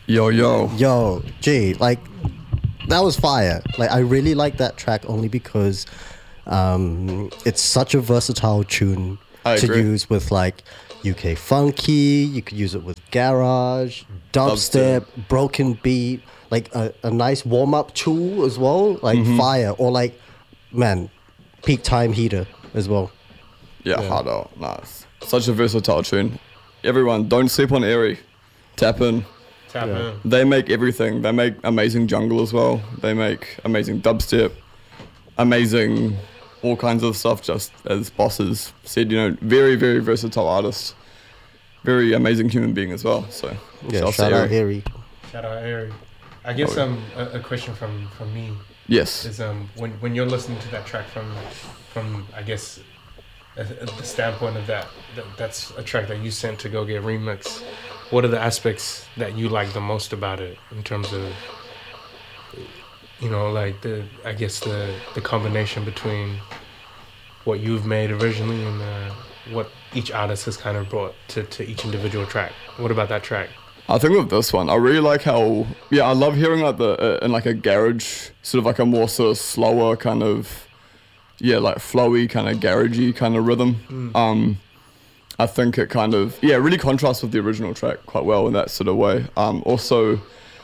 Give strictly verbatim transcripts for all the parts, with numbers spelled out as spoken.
Yo, yo. Yo, G, like, that was fire. Like, I really like that track only because um, it's such a versatile tune I to agree. use with, like, U K funky. You could use it with garage, dubstep, Dubstep. broken beat, like a, a nice warm-up tool as well, like Mm-hmm. fire. Or, like, man, peak time heater as well. Yeah, Yeah. hard out. Nice. Such a versatile tune. Everyone, don't sleep on Airy. Tap in. Tap Yeah. in. They make everything. They make amazing jungle as well. They make amazing dubstep, amazing all kinds of stuff, just as bosses said, you know, very, very versatile artist. Very amazing human being as well. So, Yeah, shouts to shout out Airy. Airy. Shout out Ari. I guess Oh, yeah. um a, a question from, from me Yes. is um when, when you're listening to that track from from I guess uh, the standpoint of that, that that's a track that you sent to go get remixed. What are the aspects that you like the most about it in terms of, you know, like the I guess the the combination between what you've made originally and uh, what each artist has kind of brought to, to each individual track. What about that track? I think with this one, I really like how, yeah, I love hearing like the, uh, in like a garage, sort of like a more sort of slower kind of, yeah, like flowy kind of garagey kind of rhythm. Mm. Um, I think it kind of, yeah, really contrasts with the original track quite well in that sort of way. Um, also,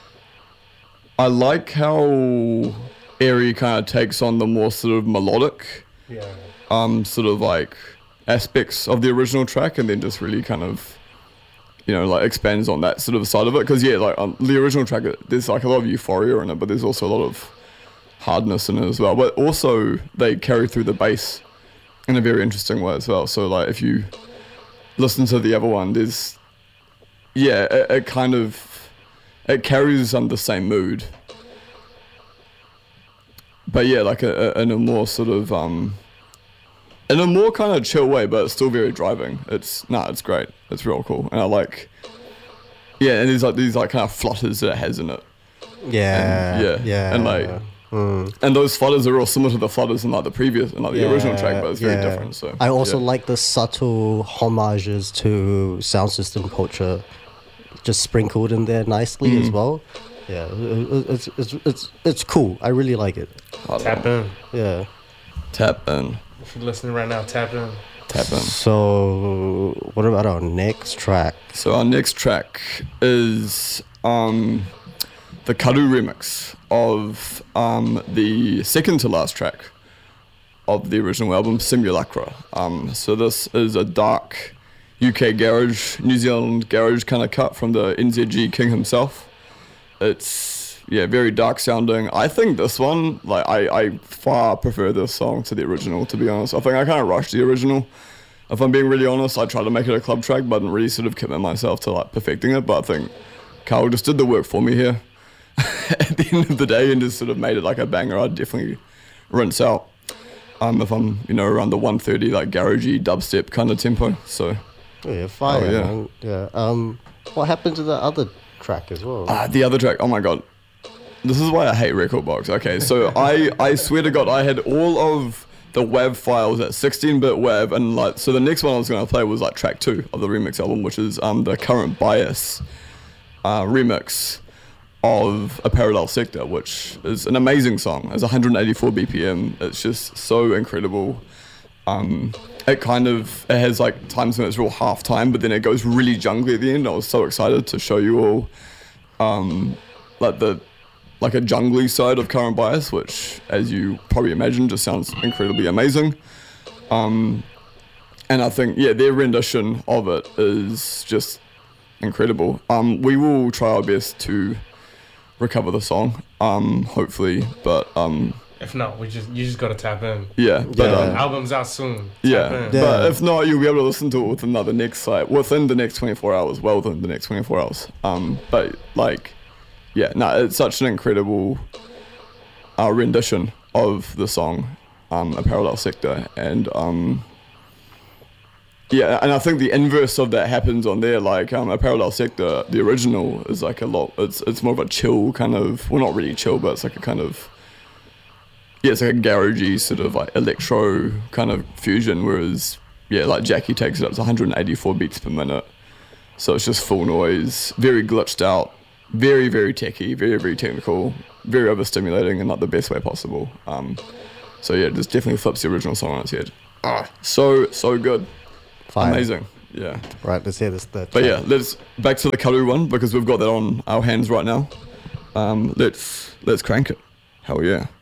I like how Airy kind of takes on the more sort of melodic, Yeah. um, sort of like aspects of the original track and then just really kind of, you know, like expands on that sort of side of it. Because yeah, like on the original track, there's like a lot of euphoria in it, but there's also a lot of hardness in it as well. But also they carry through the bass in a very interesting way as well. So like if you listen to the other one, there's, yeah, it, it kind of, it carries on the same mood. But yeah, like a, a, in a more sort of, um, in a more kind of chill way, but it's still very driving. It's, nah, it's great. It's real cool. And I like, yeah, and there's like these like kind of flutters that it has in it. Yeah, And, yeah, yeah. and, like, Mm. And those flutters are all similar to the flutters in like the previous, in like the Yeah, original track, but it's very yeah. different. So I also yeah. like the subtle homages to sound system culture, just sprinkled in there nicely as Mm. well. Yeah, it- it- it's it's it's it's cool. I really like it. Hold Tap on. in. Yeah. Tap in, If you're listening right now, tap in. tap in. So what about our next track? So our next track is um, the Karu remix of um, the second to last track of the original album, Simulacra. Um, so this is a dark U K garage, New Zealand garage kind of cut from the N Z G King himself. It's, yeah, very dark sounding. I think this one, like, I, I far prefer this song to the original, to be honest. I think I kind of rushed the original. If I'm being really honest, I tried to make it a club track, but I didn't really sort of commit myself to, like, perfecting it. But I think Carl just did the work for me here at the end of the day and just sort of made it like a banger. I'd definitely rinse out um, if I'm, you know, around the one thirty, like, garagey dubstep kind of tempo. So, Oh, yeah, fire, Oh, yeah. man. Yeah. Um, what happened to the other track as well? ah, the other track, oh my God. This is why I hate Rekordbox. Okay, so I, I swear to God, I had all of the WAV files at sixteen bit WAV, and like, so the next one I was going to play was like track two of the remix album, which is um the Current Bias uh, remix of A Parallel Sector, which is an amazing song. It's one eighty-four B P M. It's just so incredible. Um, it kind of, it has like times when it's real half time, but then it goes really jungly at the end. I was so excited to show you all um, like the like a jungly side of Current Bias, which, as you probably imagine, just sounds incredibly amazing. Um, and I think, yeah, their rendition of it is just incredible. Um, we will try our best to recover the song, um, hopefully, but um, If not, we just you just gotta tap in. yeah, but Yeah. um, Album's out soon. Tap yeah, in. Yeah. but if not, you'll be able to listen to it within the next like within the next twenty-four hours. Well, within the next twenty-four hours. Um, but like, yeah, no, it's such an incredible uh, rendition of the song, um, A Parallel Sector, and um, yeah, and I think the inverse of that happens on there. Like, um, A Parallel Sector, the original is like a lot. It's it's more of a chill kind of, well, not really chill, but it's like a kind of. Yeah, it's like a garagey sort of like electro kind of fusion, whereas, yeah, like Jackie takes it up to one eighty-four beats per minute. So it's just full noise, very glitched out, very, very techy, very, very technical, very overstimulating in like the best way possible. Um, so yeah, just definitely flips the original song on its head. Ah, so so good, Fire. amazing. Yeah. Right, let's hear this. The But track. yeah, let's back to the Karu one because we've got that on our hands right now. Um, let's let's crank it. Hell yeah.